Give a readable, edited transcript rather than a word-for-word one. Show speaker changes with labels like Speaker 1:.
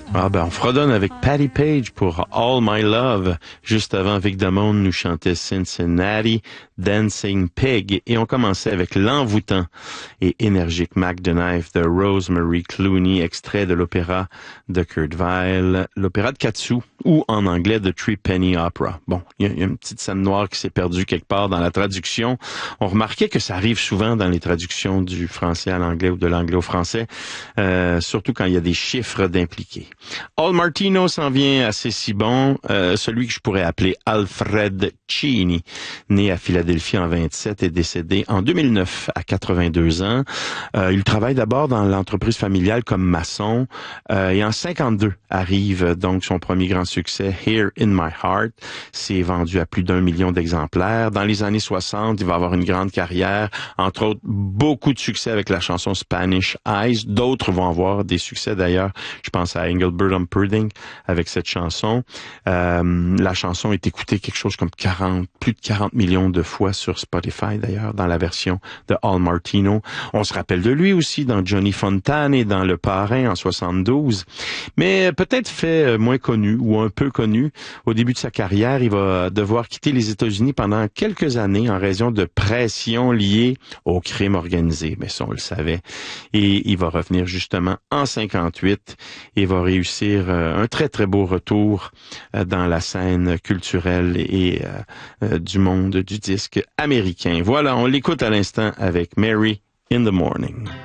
Speaker 1: Ah ben, on fredonne avec Patti Page pour All My Love. Juste avant, Vic Damone nous chantait Cincinnati, Dancing Pig. Et on commençait avec l'envoûtant et énergique Mac the Knife de Rosemary Clooney, extrait de l'opéra de Kurt Weill, l'opéra de Katsu, ou en anglais The Three Penny Opera. Bon, il y a une petite scène noire qui s'est perdue quelque part dans la traduction. On remarquait que ça arrive souvent dans les traductions du français à l'anglais ou de l'anglais au français, surtout quand il y a des chiffres d'impliqués. Al Martino s'en vient assez si bon, celui que je pourrais appeler Alfred Cini, né à Philadelphie en 27 et décédé en 2009 à 82 ans. Il travaille d'abord dans l'entreprise familiale comme maçon et en 52 arrive donc son premier grand succès, Here in My Heart. C'est vendu à plus d'1 million d'exemplaires. Dans les années 60, il va avoir une grande carrière, entre autres beaucoup de succès avec la chanson Spanish Eyes. D'autres vont avoir des succès d'ailleurs. Je pense à Engelbert Humperdinck avec cette chanson. La chanson est écoutée quelque chose comme plus de 40 millions de fois sur Spotify d'ailleurs, dans la version de Al Martino. On se rappelle de lui aussi dans Johnny Fontane et dans Le Parrain en 72. Mais peut-être fait moins connu ou un peu connu. Au début de sa carrière, il va devoir quitter les États-Unis pendant quelques années en raison de pression liée au crime organisé. Mais ça, on le savait. Et il va revenir justement en 58 et va réussir un très, très beau retour dans la scène culturelle et du monde du disque américain. Voilà, on l'écoute à l'instant avec Mary in the Morning.